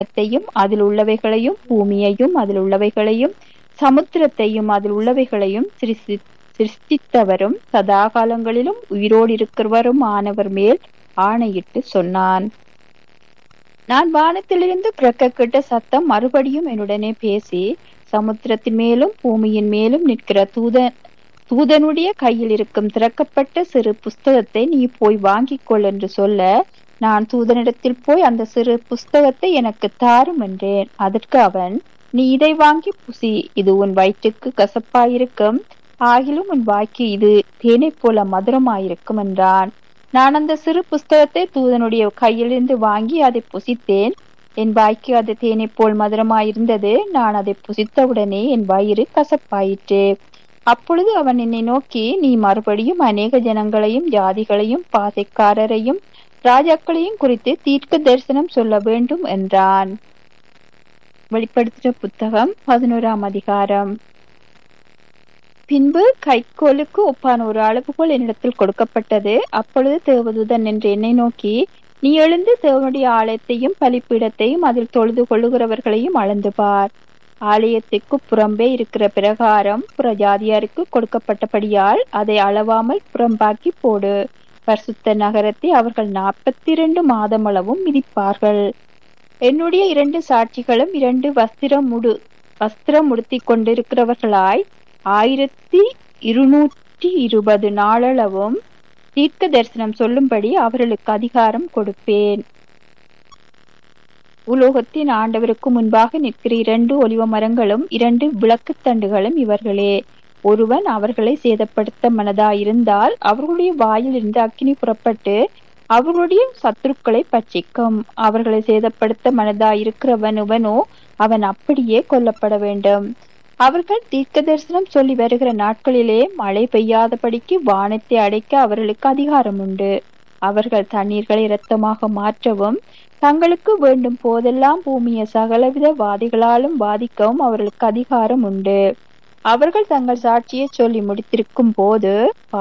வானத்தையும் அதில் உள்ளவைகளையும், பூமியையும் அதில் உள்ளவைகளையும், சமுத்திரத்தையும் அதில் உள்ளவைகளையும் சிருஷ்டித்தவரும் சதா காலங்களிலும் உயிரோடு இருக்கிறவரும் ஆனவர் மேல் ஆணையிட்டு சொன்னான். நான் வானத்திலிருந்து பிறக்க கேட்ட சத்தம் மறுபடியும் என்னுடனே பேசி, சமுத்திரத்தின் மேலும் பூமியின் மேலும் நிற்கிற தூதனுடைய கையில் இருக்கும் திறக்கப்பட்ட சிறு புஸ்தகத்தை நீ போய் வாங்கிக் கொள் என்று சொல்ல, நான் தூதனிடத்தில் போய் அந்த சிறு புஸ்தகத்தை எனக்கு தாரும் என்றேன். அதற்கு அவன், நீ இதை வாங்கி புசி, இது உன் வயிற்றுக்கு கசப்பாயிருக்கும், ஆகிலும் உன் வாய்க்கு இது தேனை போல மதுரமாயிருக்கும் என்றான். நான் அந்த சிறு புஸ்தகத்தை தூதனுடைய கையிலிருந்து வாங்கி அதை புசித்தேன். என் வாய்க்கு அது தேனை போல் மதுரமாயிருந்தது. நான் அதை புசித்தவுடனே என் வயிறு கசப்பாயிற்று. அப்பொழுது அவன் என்னை நோக்கி, நீ மறுபடியும் அநேக ஜனங்களையும் ஜாதிகளையும் பாசைக்காரரையும் ராஜாக்களையும் குறித்து தீர்க்க தரிசனம் சொல்ல வேண்டும் என்றான். வெளிப்படுத்தின புத்தகம் 11ஆம் அதிகாரம். பின்பு கைக்கோலுக்கு ஒப்பான ஒரு அளவுகோல் என்னிடத்தில் கொடுக்கப்பட்டது. அப்பொழுது தேவதூதன் என்று என்னை நோக்கி, நீ எழுந்து தேவனுடைய ஆலயத்தையும் பலிப்பீடத்தையும் அதில் தொழுது கொள்ளுகிறவர்களையும் அளந்து பார். ஆலயத்துக்கு புறம்பே இருக்கிற பிரகாரம் புறஜாதியாருக்கு கொடுக்கப்பட்டபடியால் அதை அளவாமல் புறம்பாக்கி போடு. பரிசுத்த நகரத்தை அவர்கள் 42 மாதமளவும் மிதிப்பார்கள். என்னுடைய 2 சாட்சிகளும் 2 வஸ்திரம் உடுத்தி கொண்டிருக்கிறவர்களாய் 1220 நாளளவும் தீர்க்க தரிசனம் சொல்லும்படி அவர்களுக்கு அதிகாரம் கொடுப்பேன். உலோகத்தின் ஆண்டவருக்கு முன்பாக நிற்கிற 2 ஒலிவ மரங்களும் 2 விளக்கு தண்டுகளும் இவர்களே. ஒருவன் அவர்களை சேதப்படுத்த மனதாயிருந்தால் அவர்களுடைய வாயிலிருந்து அக்கினி புறப்பட்டு அவர்களுடைய சத்துருக்களை பட்சிக்கும். அவர்களை சேதப்படுத்த மனதாயிருக்கிறவனுவனோ அவன் அப்படியே கொல்லப்பட வேண்டும். அவர்கள் தீர்க்க தரிசனம் சொல்லி வருகிற நாட்களிலே மழை பெய்யாதபடிக்கு வானத்தை அடைக்க அவர்களுக்கு அதிகாரம் உண்டு. அவர்கள் தண்ணீர்களை இரத்தமாக மாற்றவும் தங்களுக்கு வேண்டும் போதெல்லாம் பூமியை சகலவித வாதிகளாலும் வாதிக்கவும் அவர்களுக்கு அதிகாரம் உண்டு. அவர்கள் தங்கள் சாட்சியை சொல்லி முடித்திருக்கும் போது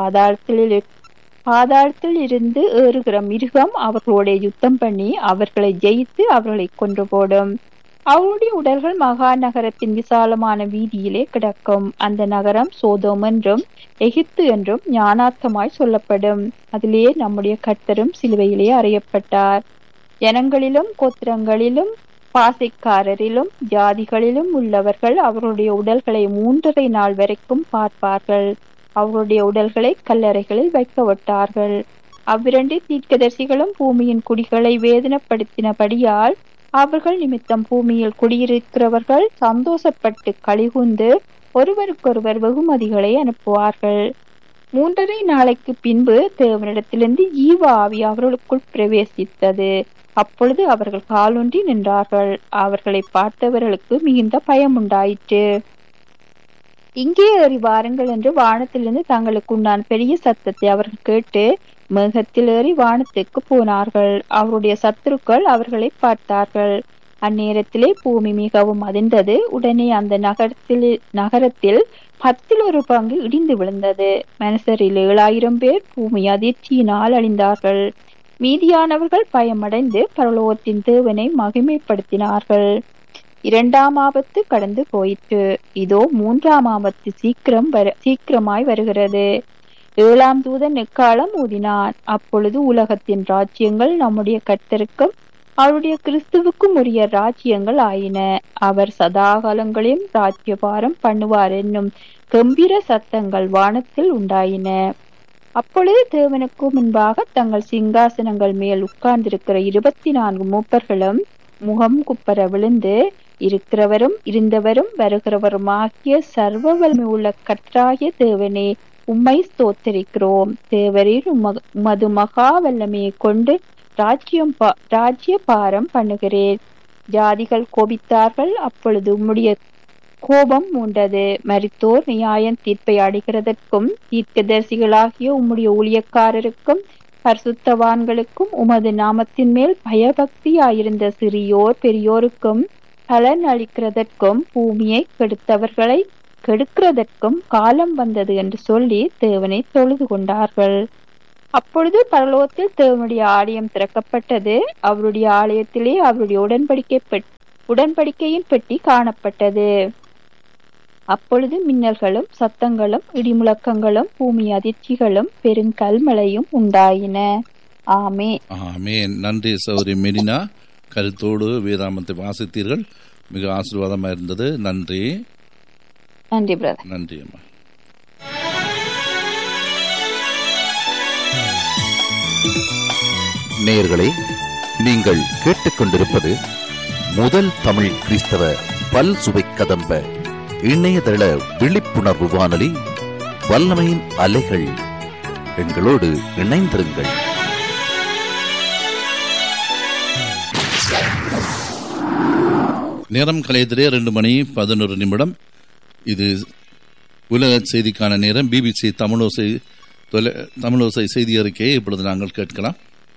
பாதாளத்தில் இருந்து ஏறுகிற மிருகம் அவர்களோட யுத்தம் பண்ணி அவர்களை ஜெயித்து அவர்களை கொன்று போடும். அவருடைய உடல்கள் மகா நகரத்தின் விசாலமான வீதியிலே கிடக்கும். அந்த நகரம் சோதோம் என்றும் எகிப்து என்றும் ஞானார்த்தமாய் சொல்லப்படும். அதிலே நம்முடைய கர்த்தரும் சிலுவையிலே அறையப்பட்டார். ஜனங்களிலும் கோத்திரங்களிலும் பாசைக்காரரிலும் ஜாதிகளிலும் உள்ளவர்கள் அவருடைய உடல்களை 3½ நாள் வரைக்கும் பார்ப்பார்கள். அவருடைய உடல்களை கல்லறைகளில் வைக்க விட்டார்கள். அவ்விரண்டு தீர்க்கதரிசிகளும் பூமியின் குடிகளை வேதனைப்படுத்தினபடியால் அவர்கள் நிமித்தம் பூமியில் குடியிருக்கிறவர்கள் சந்தோஷப்பட்டு களிகூர்ந்து ஒருவருக்கொருவர் வெகுமதிகளை அனுப்புவார்கள். 3½ நாளைக்கு பின்பு தேவனிடத்திலிருந்து ஜீவ ஆவி அவர்களுக்குள் பிரவேசித்தது. அப்பொழுது அவர்கள் காலூன்றி நின்றார்கள். அவர்களை பார்த்தவர்களுக்கு மிகுந்த பயம் உண்டாயிற்று. இங்கே ஏறி வாருங்கள் என்று வானத்திலிருந்து தங்களுக்கு உண்டான பெரிய சத்தத்தை அவர்கள் கேட்டு மேகத்தில் ஏறி வானத்துக்கு போனார்கள். அவருடைய சத்துருக்கள் அவர்களை பார்த்தார்கள். அந்நேரத்திலே பூமி மிகவும் அதிர்ந்தது. உடனே அந்த நகரத்தில் 10 பங்கு இடிந்து விழுந்தது. மனுஷரில் 7000 பேர் பூமி அதிர்ச்சியினால் அழிந்தார்கள். மீதியானவர்கள் பயமடைந்து பரலோகத்தின் தேவனை மகிமைப்படுத்தினார்கள். 2ஆம் ஆபத்து கடந்து போயிற்று. இதோ 3ஆம் ஆபத்து சீக்கிரமாய் வருகிறது. 7ஆம் தூதன் எக்காலம் ஊதினான். அப்பொழுது உலகத்தின் ராஜ்யங்கள் நம்முடைய கர்த்தருக்கும் அவருடைய கிறிஸ்துவுக்கும் உரிய ராஜ்யங்கள் ஆயின. அவர் சதாகாலங்களையும் ராஜ்யபாரம் பண்ணுவார் என்னும் கம்பீர சத்தங்கள் வானத்தில் உண்டாயின. அப்பொழுது தேவனுக்கு முன்பாக தங்கள் சிங்காசனங்கள் மேல் உட்கார்ந்திருக்கிற 24 மூப்பர்களும் முகம் குப்பர விழுந்து, இருக்கிறவரும் இருந்தவரும் வருகிறவருமாகிய சர்வ வல்லமை உள்ள கர்த்தராகிய தேவனே, உம்மை ஸ்தோத்தரிக்கிறோம். தேவரீர் உமது மகா வல்லமையை கொண்டு ராஜ்ய பாரம் பண்ணுகிறேன். ஜாதிகள் கோபித்தார்கள். அப்பொழுது உம்முடைய கோபம் மூண்டது. மரித்தோர் நியாயம் தீர்ப்பை அடைகிறதற்கும் தீர்க்கதரிசிகளாகிய உம்முடைய ஊழியக்காரருக்கும் பரிசுத்தவான்களுக்கும் உமது நாமத்தின் மேல் பயபக்தியாயிருந்த சிறியோர் பெரியோருக்கும் பலன் அளிக்கிறதற்கும் பூமியை கெடுத்தவர்களை கெடுக்கிறதற்கும் காலம் வந்தது என்று சொல்லி தேவனை தொழுது கொண்டார்கள். அப்பொழுது பரலோகத்தில் தேவனுடைய ஆலயம் திறக்கப்பட்டது. அவருடைய ஆலயத்திலே அவருடைய உடன்படிக்கையின் பெட்டி காணப்பட்டது. அப்பொழுது மின்னல்களும் சத்தங்களும் இடிமுழக்கங்களும் பூமி அதிர்ச்சிகளும் பெருங்கல்மழையும் உண்டாயின. ஆமே ஆமேன். நன்றி சௌரி மெரினா, கருத்தோடு வேதாமத்தை வாசித்தீர்கள், மிக ஆசீர்வாதமாக இருந்தது. நன்றி. நன்றி பிரதர். நன்றி அம்மா. நேயர்களே, நீங்கள் கேட்டுக்கொண்டிருப்பது முதல் தமிழ் கிறிஸ்தவ பல் சுவை கதம்ப இணையதள விழிப்புணர்வு வானொலி வல்லமையின் அலைகள். எங்களோடு இணைந்திருங்கள். நேரம் கலையத்திலே 2:11. இது உலக செய்திக்கான நேரம். பிபிசி தமிழோசை செய்தி அறிக்கையை இப்பொழுது நாங்கள் கேட்கலாம்.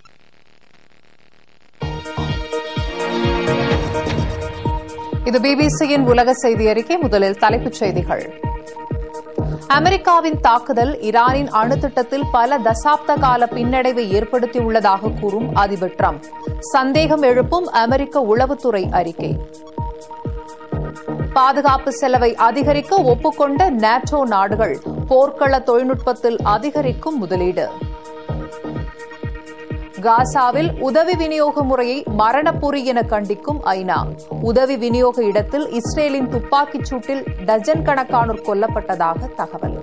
இது பிபிசியின் உலக செய்தி அறிக்கை. முதலில் தலைப்புச் செய்திகள். அமெரிக்காவின் தாக்குதல் ஈரானின் அணு திட்டத்தில் பல தசாப்த கால பின்னடைவை ஏற்படுத்தியுள்ளதாக கூறும் அதிபர் டிரம்ப். சந்தேகம் எழுப்பும் அமெரிக்க உளவுத்துறை அறிக்கை. பாதுகாப்பு செலவை அதிகரிக்க ஒப்புக்கொண்ட நேட்டோ நாடுகள். போர்க்கள தொழில்நுட்பத்தில் அதிகரிக்கும் முதலீடு. காசாவில் உதவி விநியோக முறையை மரணப்பொறி என கண்டிக்கும் ஐநா. உதவி விநியோக இடத்தில் இஸ்ரேலின் துப்பாக்கிச் சூட்டில் டஜன் கணக்கானோர் கொல்லப்பட்டதாக தகவல்.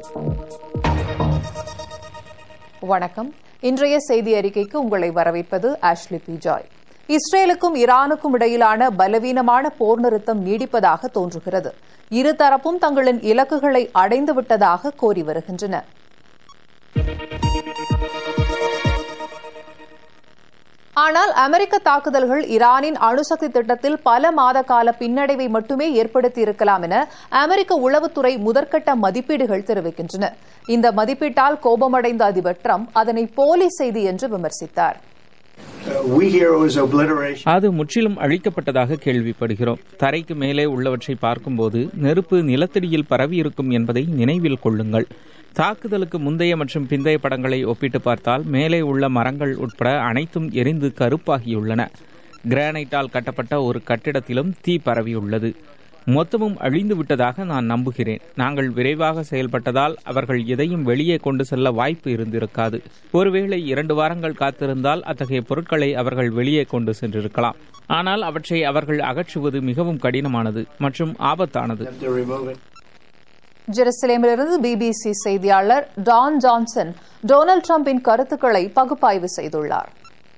வணக்கம். இன்றைய செய்தி அறிக்கைக்கு உங்களை வரவேற்பது ஆஷ்லி பி ஜாய். இஸ்ரேலுக்கும் ஈரானுக்கும் இடையிலான பலவீனமான போர் நிறுத்தம் நீடிப்பதாக தோன்றுகிறது. இருதரப்பும் தங்களின் இலக்குகளை அடைந்துவிட்டதாக கோரி வருகின்றன. ஆனால் அமெரிக்க தாக்குதல்கள் ஈரானின் அணுசக்தி திட்டத்தில் பல மாத கால பின்னடைவை மட்டுமே ஏற்படுத்தியிருக்கலாம் என அமெரிக்க உளவுத்துறை முதற்கட்ட மதிப்பீடுகள் தெரிவிக்கின்றன. இந்த மதிப்பீட்டால் கோபமடைந்த அதிபர் டிரம்ப் அதனை போலி செய்தி என்று விமர்சித்தார். அது முற்றிலும் அழிக்கப்பட்டதாக கேள்விப்படுகிறோம். தரைக்கு மேலே உள்ளவற்றை பார்க்கும்போது நெருப்பு நிலத்தடியில் பரவியிருக்கும் என்பதை நினைவில் கொள்ளுங்கள். தாக்குதலுக்கு முந்தைய மற்றும் பிந்தைய படங்களை ஒப்பிட்டு பார்த்தால் மேலே உள்ள மரங்கள் உட்பட அனைத்தும் எரிந்து கருப்பாகியுள்ளன. கிரானைட்டால் கட்டப்பட்ட ஒரு கட்டிடத்திலும் தீ பரவியுள்ளது. மொத்தமும் அழிந்து விட்டதாக நான் நம்புகிறேன். நாங்கள் விரைவாக செயல்பட்டதால் அவர்கள் எதையும் வெளியே கொண்டு செல்ல வாய்ப்பு இருந்திருக்காது. ஒருவேளை 2 வாரங்கள் காத்திருந்தால் அத்தகைய பொருட்களை அவர்கள் வெளியே கொண்டு சென்றிருக்கலாம். ஆனால் அவற்றை அவர்கள் அகற்றுவது மிகவும் கடினமானது மற்றும் ஆபத்தானது. ஜெருசலேமிலிருந்து பிபிசி செய்தியாளர் டான் ஜான்சன் டொனால்டு டிரம்பின் கருத்துக்களை பகுப்பாய்வு செய்துள்ளார்.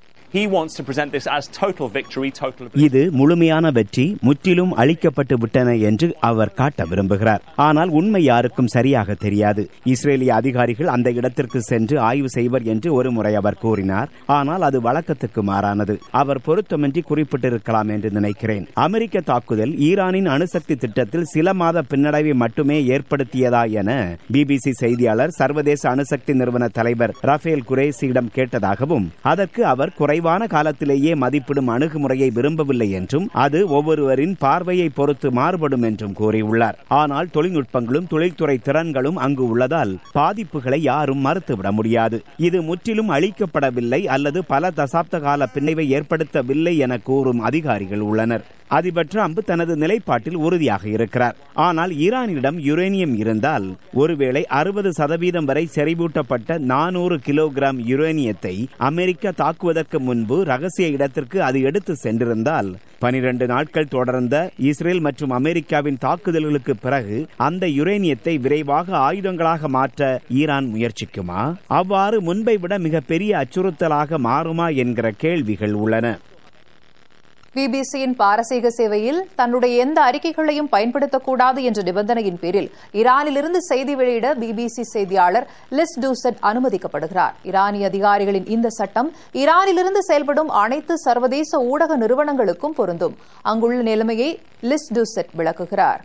இது முழுமையான வெற்றி, முற்றிலும் அழிக்கப்பட்டு விட்டன என்று அவர் காட்ட விரும்புகிறார். ஆனால் உண்மை யாருக்கும் சரியாக தெரியாது. இஸ்ரேலிய அதிகாரிகள் அந்த இடத்திற்கு சென்று ஆய்வு செய்வர் என்று ஒருமுறை அவர் கூறினார். ஆனால் அது வழக்கத்துக்கு மாறானது. அவர் பொருத்தமின்றி குறிப்பிட்டிருக்கலாம் என்று நினைக்கிறேன். அமெரிக்க தாக்குதல் ஈரானின் அணுசக்தி திட்டத்தில் சில மாத பின்னடைவை மட்டுமே ஏற்படுத்தியதா என பிபிசி செய்தியாளர் சர்வதேச அணுசக்தி நிறுவன தலைவர் ரஃபேல் குரேசியிடம் கேட்டதாகவும், அதற்கு அவர் குறைவான காலத்திலேயே மதிப்பிடும் அணுகுமுறையை விரும்பவில்லை என்றும் அது ஒவ்வொருவரின் பார்வையை பொறுத்து மாறுபடும் என்றும் கூறியுள்ளார். ஆனால் தொழில்நுட்பங்களும் தொழில்துறை திறன்களும் அங்கு உள்ளதால் பாதிப்புகளை யாரும் மறுத்துவிட முடியாது. இது முற்றிலும் அழிக்கப்படவில்லை அல்லது பல தசாப்த கால பின்னடைவை ஏற்படுத்தவில்லை என கூறும் அதிகாரிகள் உள்ளனர். அதிபர் டிரம்ப் தனது நிலைப்பாட்டில் உறுதியாக இருக்கிறார். ஆனால் ஈரானிடம் யுரேனியம் இருந்தால் ஒருவேளை 60% வரை செறிவூட்டப்பட்ட 400 கிலோகிராம் யுரேனியத்தை அமெரிக்கா தாக்குவதற்கு முன்பு ரகசிய இடத்திற்கு அது எடுத்து சென்றிருந்தால் 12 நாட்கள் தொடர்ந்த இஸ்ரேல் மற்றும் அமெரிக்காவின் தாக்குதல்களுக்கு பிறகு அந்த யுரேனியத்தை விரைவாக ஆயுதங்களாக மாற்ற ஈரான் முயற்சிக்குமா? அவ்வாறு முன்பை விட மிகப்பெரிய அச்சுறுத்தலாக மாறுமா என்கிற கேள்விகள் உள்ளன. பிபிசியின் பாரசீக சேவையில் தன்னுடைய எந்த அறிக்கைகளையும் பயன்படுத்தக்கூடாது என்ற நிபந்தனையின் பேரில் ஈரானிலிருந்து செய்தி வெளியிட பிபிசி செய்தியாளர் லிஸ் டூசெட் அனுமதிக்கப்படுகிறார். ஈரானிய அதிகாரிகளின் இந்த சட்டம் ஈரானிலிருந்து செயல்படும் அனைத்து சர்வதேச ஊடக நிறுவனங்களுக்கும் பொருந்தும். அங்குள்ள நிலைமையை லிஸ் டூசெட் விளக்குகிறார்.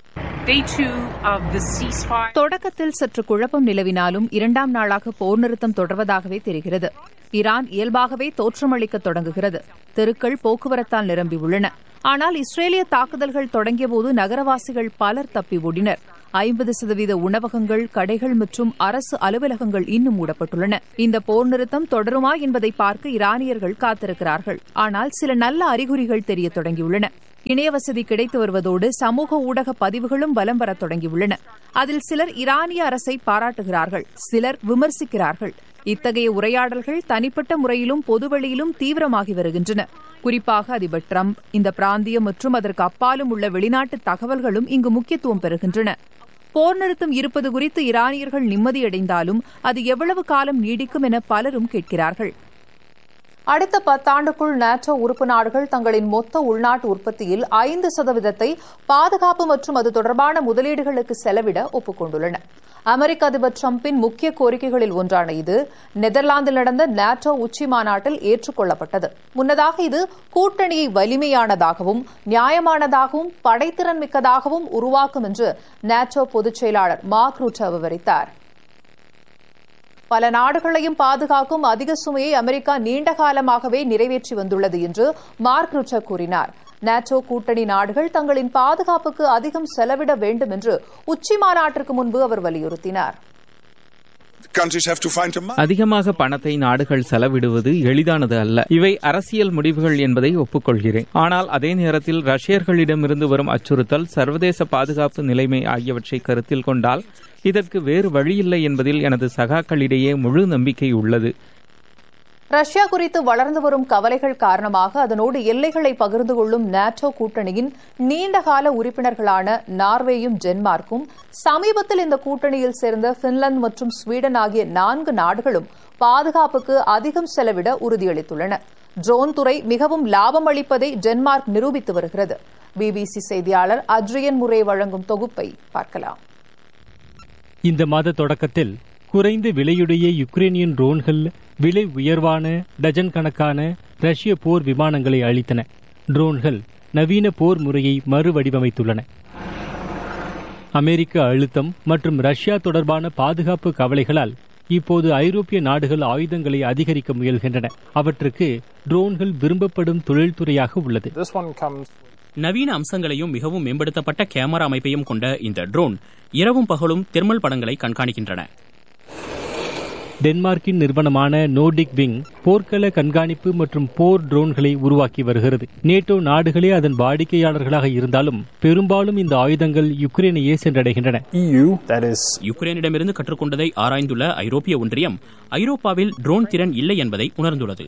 தொடக்கத்தில் சற்று குழப்பம் நிலவினாலும் 2ஆம் நாளாக போர் நிறுத்தம் தொடர்வதாகவே தெரிகிறது. ஈரான் இயல்பாகவே தோற்றமளிக்க தொடங்குகிறது. தெருக்கள் போக்குவரத்தால் நிரம்பியுள்ளன. ஆனால் இஸ்ரேலிய தாக்குதல்கள் தொடங்கியபோது நகரவாசிகள் பலர் தப்பி ஓடினர். 50% உணவகங்கள், கடைகள் மற்றும் அரசு அலுவலகங்கள் இன்னும் மூடப்பட்டுள்ளன. இந்த போர் நிறுத்தம் தொடருமா என்பதை பார்க்க ஈரானியர்கள் காத்திருக்கிறார்கள். ஆனால் சில நல்ல அறிகுறிகள் தெரியத் தொடங்கியுள்ளன. இணைய வசதி கிடைத்து வருவதோடு சமூக ஊடக பதிவுகளும் பலம் பெறத் தொடங்கியுள்ளன. அதில் சிலர் ஈரானிய அரசை பாராட்டுகிறார்கள், சிலர் விமர்சிக்கிறார்கள். இத்தகைய உரையாடல்கள் தனிப்பட்ட முறையிலும் பொதுவெளியிலும் தீவிரமாகி வருகின்றன. குறிப்பாக அதிபர் டிரம்ப், இந்த பிராந்தியம் மற்றும் அதற்கு அப்பாலும் உள்ள வெளிநாட்டு தகவல்களும் இங்கு முக்கியத்துவம் பெறுகின்றன. போர் நிறுத்தம் இருப்பது குறித்து ஈரானியர்கள் நிம்மதியடைந்தாலும் அது எவ்வளவு காலம் நீடிக்கும் என பலரும் கேட்கிறார்கள். அடுத்த 10 ஆண்டுக்குள் நாட்டோ உறுப்பு நாடுகள் தங்களின் மொத்த உள்நாட்டு உற்பத்தியில் 5% பாதுகாப்பு மற்றும் அது தொடர்பான முதலீடுகளுக்கு செலவிட ஒப்புக் கொண்டுள்ளன. அமெரிக்க அதிபர் டிரம்பின் முக்கிய கோரிக்கைகளில் ஒன்றான இது நெதர்லாந்தில் நடந்த நாட்டோ உச்சி மாநாட்டில் ஏற்றுக்கொள்ளப்பட்டது. முன்னதாக இது கூட்டணியை வலிமையானதாகவும் நியாயமானதாகவும் படைத்திறன் மிக்கதாகவும் உருவாக்கும் என்று நாட்டோ பொதுச் செயலாளர் மார்க் ரூட்டே விவரித்தார். பல நாடுகளையும் பாதுகாக்கும் அதிக சுமையை அமெரிக்கா நீண்ட காலமாகவே நிறைவேற்றி வந்துள்ளது என்று மார்க் ரூட்டே கூறினார். நாட்டோ கூட்டணி நாடுகள் தங்களின் பாதுகாப்புக்கு அதிகம் செலவிட வேண்டும் என்று உச்சி மாநாட்டிற்கு முன்பு அவர் வலியுறுத்தினார். அதிகமாக பணத்தை நாடுகள் செலவிடுவது எளிதானது அல்ல. இவை அரசியல் முடிவுகள் என்பதை ஒப்புக்கொள்கிறேன். ஆனால் அதே நேரத்தில் ரஷ்யர்களிடமிருந்து வரும் அச்சுறுத்தல், சர்வதேச பாதுகாப்பு நிலைமை ஆகியவற்றை கருத்தில் கொண்டால் இதற்கு வேறு வழியில்லை என்பதில் எனது சகாக்களிடையே முழு நம்பிக்கை உள்ளது. ரஷ்யா குறித்து வளர்ந்து வரும் கவலைகள் காரணமாக அதனோடு எல்லைகளை பகிர்ந்து கொள்ளும் நாட்டோ கூட்டணியின் நீண்டகால உறுப்பினர்களான நார்வேயும் டென்மார்க்கும் சமீபத்தில் இந்த கூட்டணியில் சேர்ந்த பின்லாந்து மற்றும் ஸ்வீடன் ஆகிய 4 நாடுகளும் பாதுகாப்புக்கு அதிகம் செலவிட உறுதியளித்துள்ளன. ட்ரோன் துறை மிகவும் லாபம் அளிப்பதை டென்மார்க் நிரூபித்து வருகிறது. பிபிசி செய்தியாளர் அட்ரியன் முரே வழங்கும் தொகுப்பை பார்க்கலாம். இந்த மாத தொடக்கத்தில் குறைந்த விலையுடைய யுக்ரைனியன் ட்ரோன்கள் விலை உயர்வான டஜன் கணக்கான ரஷ்ய போர் விமானங்களை அளித்தன. ட்ரோன்கள் நவீன போர் முறையை மறுவடிவமைத்துள்ளன. அமெரிக்க அழுத்தம் மற்றும் ரஷ்யா தொடர்பான பாதுகாப்பு கவலைகளால் இப்போது ஐரோப்பிய நாடுகள் ஆயுதங்களை அதிகரிக்க முயல்கின்றன. அவற்றுக்கு ட்ரோன்கள் விரும்பப்படும் தொழில்துறையாக உள்ளது. நவீன அம்சங்களையும் மிகவும் மேம்படுத்தப்பட்ட கேமரா அமைப்பையும் கொண்ட இந்த ட்ரோன் இரவும் பகலும் தெர்மல் படங்களை கண்காணிக்கின்றன. டென்மார்க்கின் நிறுவனமான நோர்டிக் விங் போர்க்கள கண்காணிப்பு மற்றும் போர் ட்ரோன்களை உருவாக்கி வருகிறது. நேட்டோ நாடுகளே அதன் வாடிக்கையாளர்களாக இருந்தாலும் பெரும்பாலும் இந்த ஆயுதங்கள் யுக்ரைனையே சென்றடைகின்றன. யுக்ரைனிடமிருந்து கற்றுக்கொண்டதை ஆராய்ந்துள்ள ஐரோப்பிய ஒன்றியம் ஐரோப்பாவில் ட்ரோன் திறன் இல்லை என்பதை உணர்ந்துள்ளது.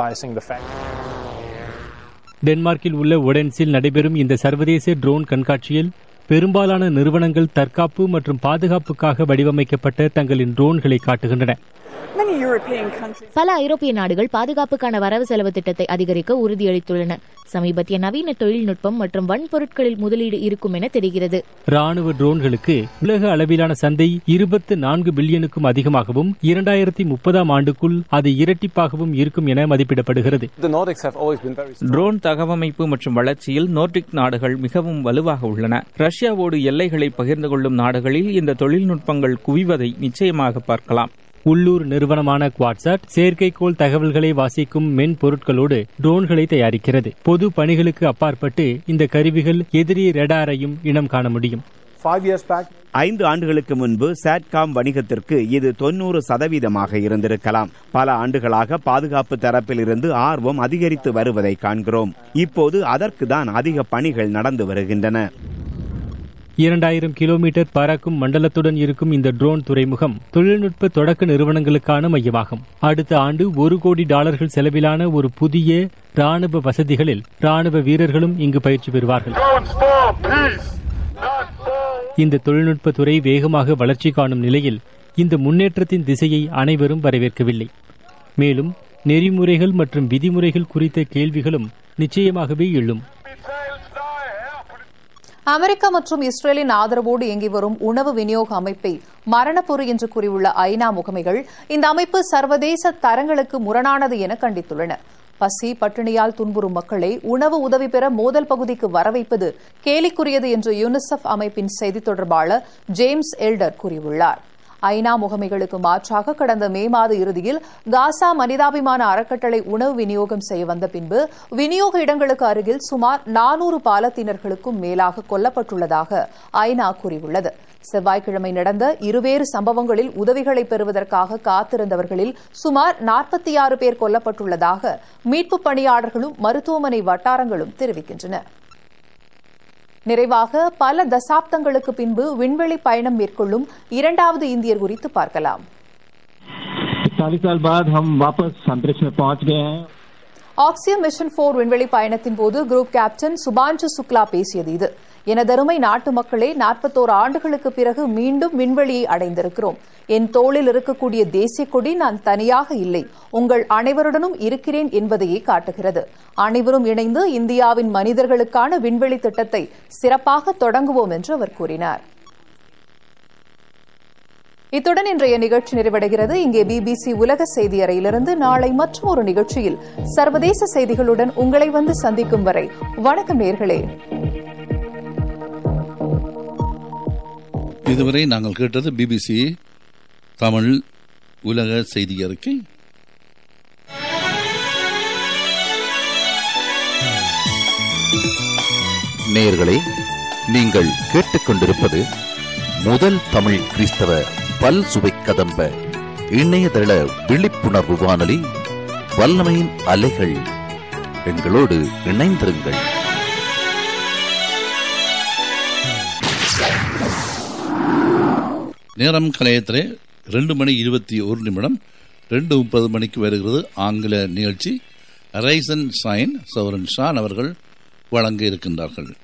டென்மார்க்கில் உள்ள ஒடென்ஸில் நடைபெறும் இந்த சர்வதேச ட்ரோன் கண்காட்சியில் பெரும்பாலான நிறுவனங்கள் தற்காப்பு மற்றும் பாதுகாப்புக்காக வடிவமைக்கப்பட்ட தங்களின் ட்ரோன்களை காட்டுகின்றன. பல ஐரோப்பிய நாடுகள் பாதுகாப்புக்கான வரவு செலவு திட்டத்தை அதிகரிக்க உறுதியளித்துள்ளன. சமீபத்திய நவீன தொழில்நுட்பம் மற்றும் வன்பொருட்களில் முதலீடு இருக்கும் என தெரிகிறது. ராணுவ ட்ரோன்களுக்கு உலக அளவிலான சந்தை 24 பில்லியனுக்கும் அதிகமாகவும் 2030 ஆண்டுக்குள் அது இரட்டிப்பாகவும் இருக்கும் என மதிப்பிடப்படுகிறது. ட்ரோன் தகவமைப்பு மற்றும் வளர்ச்சியில் நோர்டிக் நாடுகள் மிகவும் வலுவாக உள்ளன. ரஷ்யாவோடு எல்லைகளை பகிர்ந்து கொள்ளும் நாடுகளில் இந்த தொழில்நுட்பங்கள் குவிவதை நிச்சயமாக பார்க்கலாம். உள்ளூர் நிறுவனமான குவாட்சாட் செயற்கைக்கோள் தகவல்களை வாசிக்கும் மென்பொருட்களோடு ட்ரோன்களை தயாரிக்கிறது. பொது பணிகளுக்கு அப்பாற்பட்டு இந்த கருவிகள் எதிரி ரேடாரையும் இனம் காண முடியும். 5 ஆண்டுகளுக்கு முன்பு சாட்காம் வணிகத்திற்கு இது 90% இருந்திருக்கலாம். பல ஆண்டுகளாக பாதுகாப்பு தரப்பில் இருந்து ஆர்வம் அதிகரித்து வருவதை காண்கிறோம். இப்போது அதற்கு தான் அதிக பணிகள் நடந்து வருகின்றன. 2000 கிலோமீட்டர் பறக்கும் மண்டலத்துடன் இருக்கும் இந்த ட்ரோன் துறைமுகம் தொழில்நுட்ப தொடக்க நிறுவனங்களுக்கான மையமாகும். அடுத்த ஆண்டு $1 கோடி செலவிலான ஒரு புதிய ராணுவ வசதிகளில் ராணுவ வீரர்களும் இங்கு பயிற்சி பெறுவார்கள். இந்த தொழில்நுட்பத்துறை வேகமாக வளர்ச்சி காணும் நிலையில் இந்த முன்னேற்றத்தின் திசையை அனைவரும் வரவேற்கவில்லை. மேலும் நெறிமுறைகள் மற்றும் விதிமுறைகள் குறித்த கேள்விகளும் நிச்சயமாகவே எழும். அமெரிக்கா மற்றும் இஸ்ரேலின் ஆதரவோடு இயங்கி வரும் உணவு விநியோக அமைப்பை மரணப்பொறி என்று கூறியுள்ள ஐநா முகமைகள் இந்த அமைப்பு சர்வதேச தரங்களுக்கு முரணானது என கண்டித்துள்ளன. பசி பட்டினியால் துன்புறும் மக்களை உணவு உதவி பெற மோதல் பகுதிக்கு வரவைப்பது கேலிக்குரியது என்று யுனிசெஃப் அமைப்பின் செய்தித் தொடர்பாளர் ஜேம்ஸ் எல்டர் கூறியுள்ளார். ஐநா முகமைகளுக்கு மாற்றாக கடந்த மே மாத இறுதியில் காசா மனிதாபிமான அறக்கட்டளை உணவு விநியோகம் செய்ய வந்த பின்பு விநியோக இடங்களுக்கு அருகில் சுமார் 400 பாலத்தீனர்களுக்கும் மேலாக கொல்லப்பட்டுள்ளதாக ஐநா கூறியுள்ளது. செவ்வாய்க்கிழமை நடந்த இருவேறு சம்பவங்களில் உதவிகளை பெறுவதற்காக காத்திருந்தவர்களில் சுமார் 46 பேர் கொல்லப்பட்டுள்ளதாக மீட்புப் பணியாளர்களும் மருத்துவமனை வட்டாரங்களும் தெரிவிக்கின்றன. நிறைவாக பல தசாப்தங்களுக்கு பின்பு விண்வெளி பயணம் மேற்கொள்ளும் இரண்டாவது இந்தியர் குறித்து பார்க்கலாம். 40 साल बाद हम वापस अंतरिक्ष में पहुंच गए हैं. ஆக்சியம் மிஷன் 4 விண்வெளி பயணத்தின் போது குரூப் கேப்டன் சுபாஞ்சு சுக்லா பேசியது இது. எனதருமை நாட்டு மக்களே, 41 ஆண்டுகளுக்கு பிறகு மீண்டும் விண்வெளியை அடைந்திருக்கிறோம். என் தோளில் இருக்கக்கூடிய தேசிய கொடி நான் தனியாக இல்லை, உங்கள் அனைவருடனும் இருக்கிறேன் என்பதையே காட்டுகிறது. அனைவரும் இணைந்து இந்தியாவின் மனிதர்களுக்கான விண்வெளி திட்டத்தை சிறப்பாக தொடங்குவோம் என்று அவர் கூறினார். இத்துடன் இன்றைய நிகழ்ச்சி நிறைவடைகிறது. இங்கே BBC உலக செய்தி அறையிலிருந்து நாளை மற்றும் ஒரு நிகழ்ச்சியில் சர்வதேச செய்திகளுடன் உங்களை வந்து சந்திக்கும் வரை வணக்கம் நேயர்களே. இதுவரை நாங்கள் கேட்டது BBC தமிழ் உலக செய்தி அறிக்கை. நேயர்களே, நீங்கள் கேட்டுக்கொண்டிருப்பது முதல் தமிழ் கிறிஸ்தவ பல் சுவை கதம்ப இணையதள விழிப்புணர்வு வானொலி வல்லமையின் அலைகள். எங்களோடு இணைந்திருங்கள். நேரம் கலையத்திலே 2:21 2:30 மணிக்கு வருகிறது ஆங்கில நிகழ்ச்சி. Rice and shine Sauran Shawn அவர்கள் வழங்க இருக்கின்றார்கள்.